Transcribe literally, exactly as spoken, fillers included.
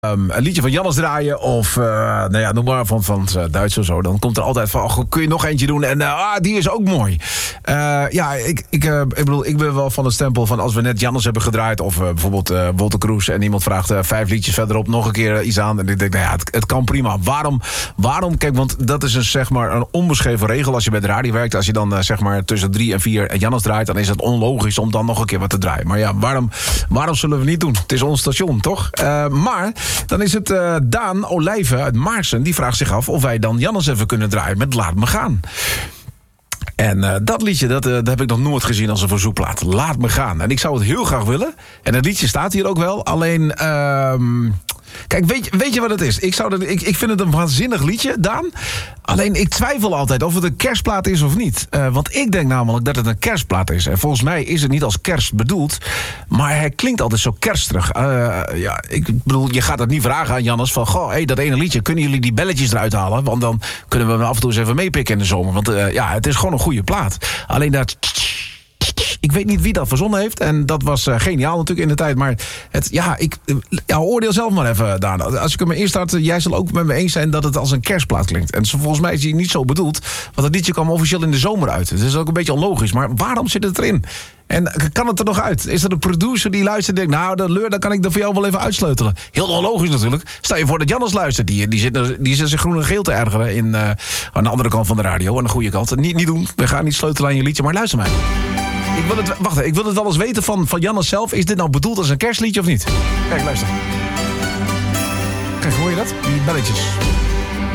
Um, een liedje van Jannes draaien of uh, nou ja, noem maar van, van uh, Duits of zo. Dan komt er altijd van, oh, kun je nog eentje doen? En uh, ah, die is ook mooi. Uh, ja, ik, ik, uh, ik bedoel, ik ben wel van het stempel van als we net Jannes hebben gedraaid of uh, bijvoorbeeld uh, Wolter Kroes en iemand vraagt uh, vijf liedjes verderop nog een keer uh, iets aan. En ik denk, nou ja, het, het kan prima. Waarom? Waarom? Kijk, want dat is een, zeg maar, een onbeschreven regel als je bij de radio werkt. Als je dan uh, zeg maar tussen drie en vier Jannes draait, dan is het onlogisch om dan nog een keer wat te draaien. Maar ja, waarom, waarom zullen we niet doen? Het is ons station, toch? Uh, maar dan is het uh, Daan Olijven uit Maarsen. Die vraagt zich af of wij dan Jannes even kunnen draaien met Laat Me Gaan. En uh, dat liedje, dat, uh, dat heb ik nog nooit gezien als een verzoekplaat. Laat Me Gaan. En ik zou het heel graag willen. En het liedje staat hier ook wel. Alleen, uh, kijk, weet, weet je wat het is? Ik, zou dat, ik, ik vind het een waanzinnig liedje, Daan. Alleen, ik twijfel altijd of het een kerstplaat is of niet. Uh, want ik denk namelijk dat het een kerstplaat is. En volgens mij is het niet als kerst bedoeld. Maar hij klinkt altijd zo kerstig. Uh, ja, ik bedoel, je gaat het niet vragen aan Jannes van, goh, hey, dat ene liedje, kunnen jullie die belletjes eruit halen? Want dan kunnen we hem af en toe eens even meepikken in de zomer. Want uh, ja, het is gewoon een goede plaat. Alleen dat... Ik weet niet wie dat verzonnen heeft. En dat was uh, geniaal natuurlijk in de tijd. Maar het, ja, ik ja, oordeel zelf maar even, Daan. Als ik hem eerst start, jij zal ook met me eens zijn dat het als een kerstplaat klinkt. En volgens mij is hij niet zo bedoeld. Want het liedje kwam officieel in de zomer uit. Het is ook een beetje onlogisch. Maar waarom zit het erin? En kan het er nog uit? Is er een producer die luistert en denkt, nou, de leur, dan kan ik er voor jou wel even uitsleutelen. Heel onlogisch natuurlijk. Stel je voor dat Jannes luistert. Die, die, zit, die zit zich groen en geel te ergeren in, uh, aan de andere kant van de radio. Aan de goede kant. Niet, niet doen. We gaan niet sleutelen aan je liedje, maar luister mij. Ik wil het, wacht, ik wil het wel eens weten van, van Jannes zelf. Is dit nou bedoeld als een kerstliedje of niet? Kijk, luister. Kijk, hoor je dat? Die belletjes.